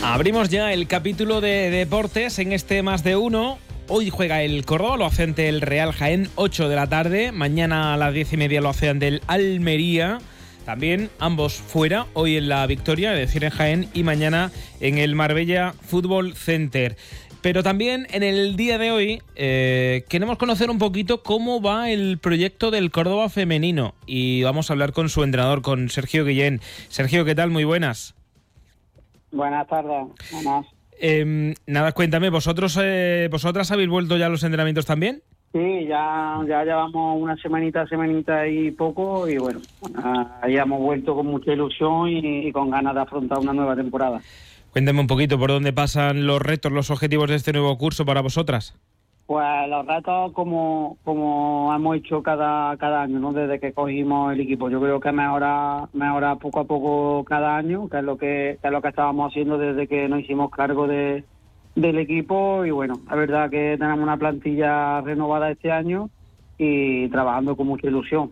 Abrimos ya el capítulo de deportes en este Más de Uno. Hoy juega el Córdoba, lo hace ante el Real Jaén, 8 de la tarde. Mañana a las 10:30 lo hace ante el Almería. También ambos fuera, hoy en la Victoria, es decir, en Jaén, y mañana en el Marbella Fútbol Center. Pero también en el día de hoy queremos conocer un poquito cómo va el proyecto del Córdoba femenino. Y vamos a hablar con su entrenador, con Sergio Guillén. Sergio, ¿qué tal? Muy buenas. Buenas tardes. Buenas. Nada, cuéntame, ¿vosotras habéis vuelto ya a los entrenamientos también? Sí, ya llevamos una semanita y poco, y bueno, ya hemos vuelto con mucha ilusión y con ganas de afrontar una nueva temporada. Cuéntame un poquito por dónde pasan los retos, los objetivos de este nuevo curso para vosotras. Pues los retos como hemos hecho cada año, ¿no? Desde que cogimos el equipo. Yo creo que mejora poco a poco cada año, que es lo que estábamos haciendo desde que nos hicimos cargo del equipo. Y bueno, la verdad que tenemos una plantilla renovada este año y trabajando con mucha ilusión.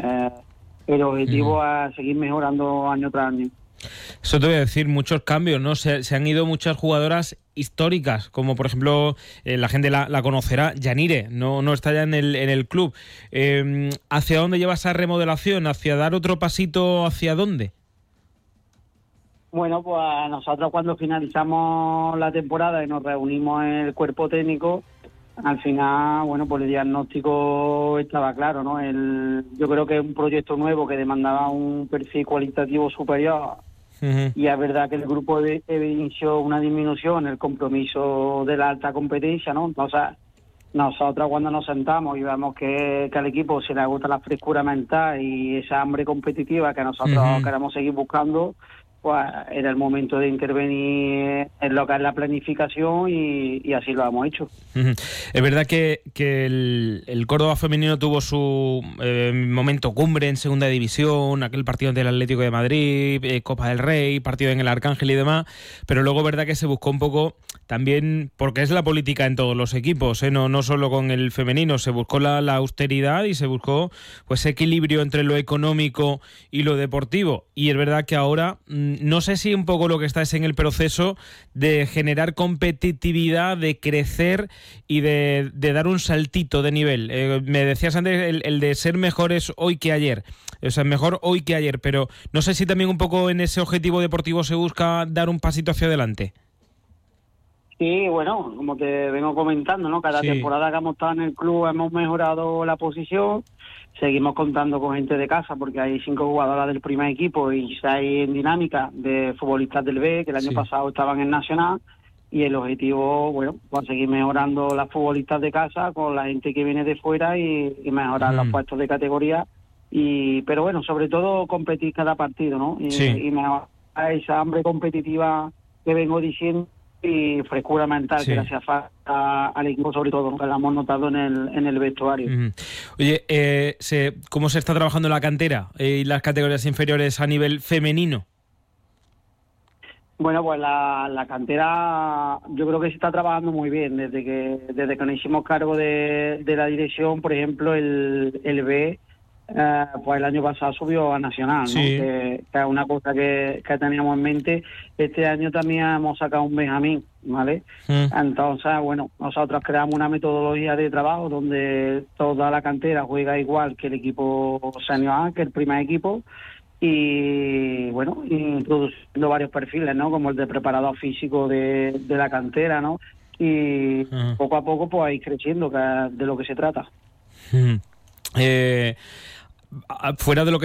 El objetivo es seguir mejorando año tras año. Eso te voy a decir, muchos cambios, ¿no? Se han ido muchas jugadoras históricas, como por ejemplo, la gente la conocerá, Yanire, no está ya en el club. ¿Hacia dónde lleva esa remodelación? ¿Hacia dar otro pasito? ¿Hacia dónde? Bueno, pues nosotros cuando finalizamos la temporada y nos reunimos en el cuerpo técnico, al final, bueno, pues el diagnóstico estaba claro, ¿no? Yo creo que es un proyecto nuevo que demandaba un perfil cualitativo superior. Uh-huh. Y es verdad que el grupo evidenció una disminución en el compromiso de la alta competencia, ¿no? Entonces, nosotros cuando nos sentamos y vemos que al equipo se le agota la frescura mental y esa hambre competitiva que nosotros queremos seguir buscando, pues era el momento de intervenir en lo que es la planificación y así lo hemos hecho. Uh-huh. Es verdad que el Córdoba femenino tuvo su momento cumbre en segunda división, aquel partido ante el Atlético de Madrid, Copa del Rey, partido en el Arcángel y demás, pero luego verdad que se buscó un poco también, porque es la política en todos los equipos, no solo con el femenino, se buscó la austeridad y se buscó pues equilibrio entre lo económico y lo deportivo, y es verdad que ahora no sé si un poco lo que está es en el proceso de generar competitividad, de crecer y de dar un saltito de nivel. Me decías antes el de ser mejores hoy que ayer, o sea, mejor hoy que ayer, pero no sé si también un poco en ese objetivo deportivo se busca dar un pasito hacia adelante. Sí, bueno, como te vengo comentando, ¿no? Cada temporada que hemos estado en el club hemos mejorado la posición. Seguimos contando con gente de casa porque hay 5 jugadoras del primer equipo y 6 en dinámica de futbolistas del B, que el año pasado estaban en Nacional, y el objetivo, bueno, pues seguir mejorando las futbolistas de casa con la gente que viene de fuera y mejorar los puestos de categoría, pero bueno, sobre todo competir cada partido, ¿no? Y mejorar esa hambre competitiva que vengo diciendo y frescura mental que le hacía falta al equipo, sobre todo, que la hemos notado en el vestuario. Uh-huh. Oye, ¿cómo se está trabajando la cantera y las categorías inferiores a nivel femenino? Bueno, pues la cantera yo creo que se está trabajando muy bien desde que nos hicimos cargo de la dirección. Por ejemplo, el B, pues el año pasado subió a Nacional, ¿no? Que es una cosa que teníamos en mente. Este año también hemos sacado un Benjamín, ¿vale? Entonces, bueno, nosotros creamos una metodología de trabajo donde toda la cantera juega igual que el equipo senior A, que el primer equipo, y bueno, introduciendo varios perfiles, ¿no? Como el de preparador físico de la cantera, ¿no? Y poco a poco pues ir creciendo, que es de lo que se trata. Fuera de lo que